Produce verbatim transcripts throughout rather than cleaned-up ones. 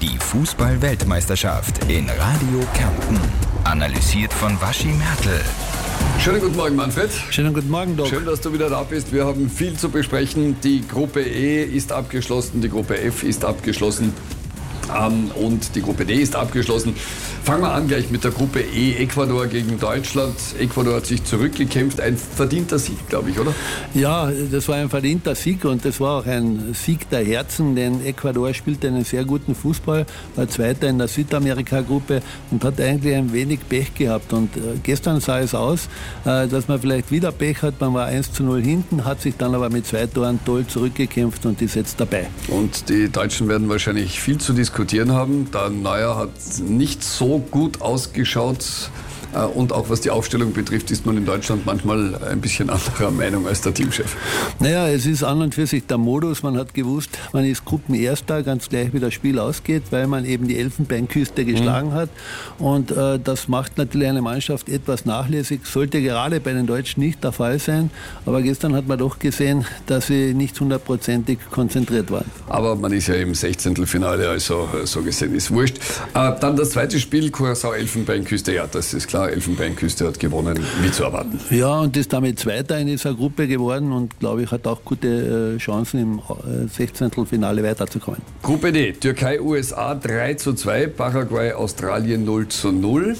Die Fußball-Weltmeisterschaft in Radio Kärnten. Analysiert von Waschi Mertl. Schönen guten Morgen, Manfred. Schönen guten Morgen, Doc. Schön, dass du wieder da bist. Wir haben viel zu besprechen. Die Gruppe E ist abgeschlossen, die Gruppe F ist abgeschlossen ähm, und die Gruppe D ist abgeschlossen. Fangen wir an gleich mit der Gruppe E. Ecuador gegen Deutschland. Ecuador hat sich zurückgekämpft. Ein verdienter Sieg, glaube ich, oder? Ja, das war ein verdienter Sieg und das war auch ein Sieg der Herzen, denn Ecuador spielte einen sehr guten Fußball, war Zweiter in der Südamerika-Gruppe und hat eigentlich ein wenig Pech gehabt. Und äh, gestern sah es aus, äh, dass man vielleicht wieder Pech hat. Man war eins zu null hinten, hat sich dann aber mit zwei Toren toll zurückgekämpft und ist jetzt dabei. Und die Deutschen werden wahrscheinlich viel zu diskutieren haben. Der Neuer hat nicht so gut ausgeschaut. Und auch was die Aufstellung betrifft, ist man in Deutschland manchmal ein bisschen anderer Meinung als der Teamchef. Naja, es ist an und für sich der Modus. Man hat gewusst, man ist Gruppenerster, ganz gleich wie das Spiel ausgeht, weil man eben die Elfenbeinküste geschlagen mhm. hat. Und äh, das macht natürlich eine Mannschaft etwas nachlässig. Sollte gerade bei den Deutschen nicht der Fall sein. Aber gestern hat man doch gesehen, dass sie nicht hundertprozentig konzentriert waren. Aber man ist ja im Sechzehntelfinale, also so gesehen ist wurscht. Äh, dann das zweite Spiel, Curaçao Elfenbeinküste. Ja, das ist klar. Elfenbeinküste hat gewonnen, wie zu erwarten. Ja, und ist damit Zweiter in dieser Gruppe geworden und, glaube ich, hat auch gute äh, Chancen im äh, Sechzehntelfinale weiterzukommen. Gruppe D, Türkei, U S A drei zu zwei, Paraguay, Australien null zu null.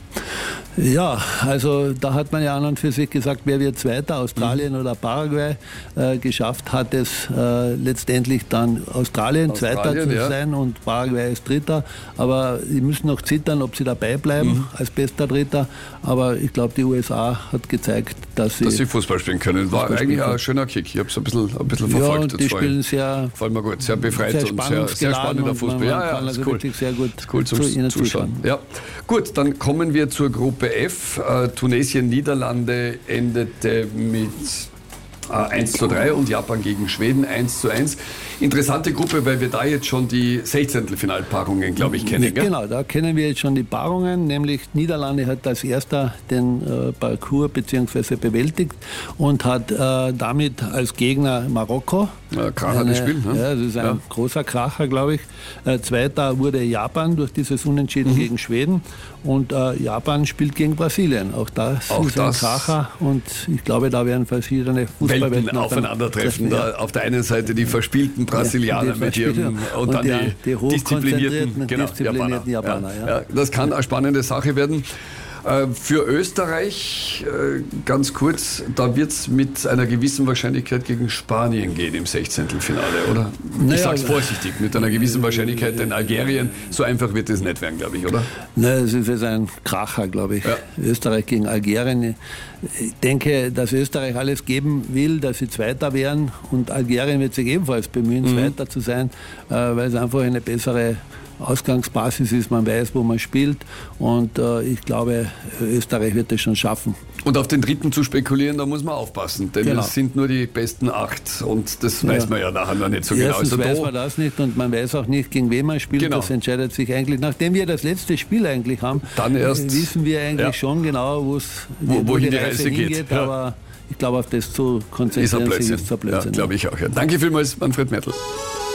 Ja, also da hat man ja an und für sich gesagt, wer wird Zweiter, Australien mhm. oder Paraguay. Äh, geschafft hat es äh, letztendlich dann Australien, Australien Zweiter zu ja. sein und Paraguay ist Dritter. Aber sie müssen noch zittern, ob sie dabei bleiben mhm. als bester Dritter. Aber ich glaube, die U S A hat gezeigt, dass sie, dass sie Fußball spielen können. War eigentlich ein schöner Kick. Ich habe es ein bisschen, ein bisschen verfolgt. Ja, und die spielen sehr, vor allem gut, sehr befreit sehr und sehr, sehr spannender Fußball. Ja, ja, das ist cool. Sehr gut cool zum zu Zuschauen. Ja. Gut, dann kommen wir zur Gruppe F. Äh, Tunesien, Niederlande endete mit äh, eins zu drei und Japan gegen Schweden eins zu eins. Interessante Gruppe, weil wir da jetzt schon die Sechzehntelfinalpaarungen, glaube ich, kennen. Gell? Genau, da kennen wir jetzt schon die Paarungen, nämlich Niederlande hat als erster den äh, Parcours bzw. bewältigt und hat äh, damit als Gegner Marokko. Ja, Kracher das Spiel. Ne? Ja, das ist ein ja. großer Kracher, glaube ich. Äh, Zweiter wurde Japan durch dieses Unentschieden mhm. gegen Schweden und äh, Japan spielt gegen Brasilien. Auch das Auch ist das ein Kracher und ich glaube, da werden verschiedene Fußballwelten aufeinandertreffen. Da auf der einen Seite die verspielten Brasilianer die mit ihrem und, und dann die, die, die disziplinierten, genau, disziplinierten Japaner. Japaner ja. Ja. Das kann eine spannende Sache werden. Für Österreich, ganz kurz, da wird es mit einer gewissen Wahrscheinlichkeit gegen Spanien gehen im Sechzehntelfinale, oder? Naja, ich sage es vorsichtig, mit einer gewissen Wahrscheinlichkeit, denn Algerien, so einfach wird es nicht werden, glaube ich, oder? Nein, es ist jetzt ein Kracher, glaube ich. Ja. Österreich gegen Algerien. Ich denke, dass Österreich alles geben will, dass sie Zweiter werden und Algerien wird sich ebenfalls bemühen, mhm. Zweiter zu sein, weil es einfach eine bessere Ausgangsbasis ist, man weiß, wo man spielt und äh, ich glaube, Österreich wird es schon schaffen. Und auf den Dritten zu spekulieren, da muss man aufpassen, denn genau. es sind nur die besten acht und das weiß ja. man ja nachher noch nicht so genau. Erstens also weiß man das nicht und man weiß auch nicht, gegen wen man spielt, genau. das entscheidet sich eigentlich, nachdem wir das letzte Spiel eigentlich haben, dann erst, wissen wir eigentlich ja. schon genau, wo, wo, wohin die, die Reise, Reise hingeht, geht. Ja. Aber ich glaube, auf das zu konzentrieren ist sich ist ein Blödsinn. Ja, glaube ich auch. Ja. Danke vielmals, Manfred Mertl.